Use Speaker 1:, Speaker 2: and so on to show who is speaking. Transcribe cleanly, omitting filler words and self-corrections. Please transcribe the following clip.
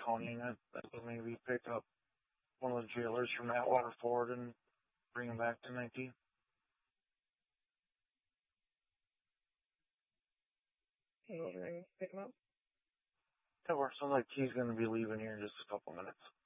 Speaker 1: county, and that would maybe pick up one of the jailers from Atwater Ford and bring him back to 19.
Speaker 2: Can you go over there and pick him up?
Speaker 1: That works. Sounds like he's going to be leaving here in just a couple minutes.